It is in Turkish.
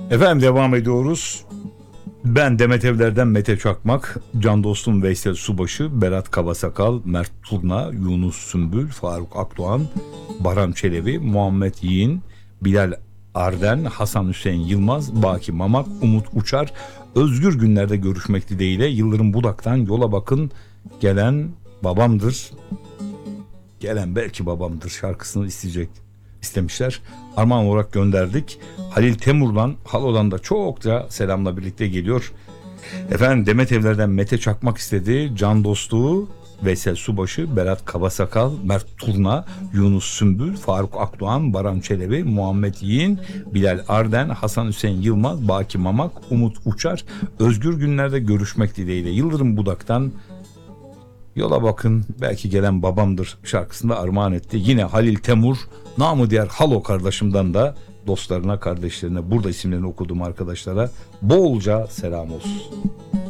Efendim devam ediyoruz. Ben Demet Evler'den Mete Çakmak, can dostum Veysel Subaşı, Berat Kabasakal, Mert Turna, Yunus Sümbül, Faruk Akdoğan, Baran Çelebi, Muhammed Yiğin, Bilal Arden, Hasan Hüseyin Yılmaz, Baki Mamak, Umut Uçar, özgür günlerde görüşmek dileğiyle Yıldırım Budak'tan Yola Bakın gelen babamdır. Gelen belki babamdır şarkısını istemişler. Armağan olarak gönderdik. Halil Temur'dan, Halo'dan da çokça selamla birlikte geliyor. Efendim Demet Evler'den Mete Çakmak istedi. Can dostluğu Veysel Subaşı, Berat Kabasakal, Mert Turna, Yunus Sümbül, Faruk Akdoğan, Baran Çelebi, Muhammed Yiğin, Bilal Arden, Hasan Hüseyin Yılmaz, Baki Mamak, Umut Uçar, özgür günlerde görüşmek dileğiyle Yıldırım Budak'tan Yola Bakın belki gelen babamdır şarkısında armağan etti. Yine Halil Temur, namı diğer Halo kardeşimden de dostlarına, kardeşlerine, burada isimlerini okuduğum arkadaşlara bolca selam olsun.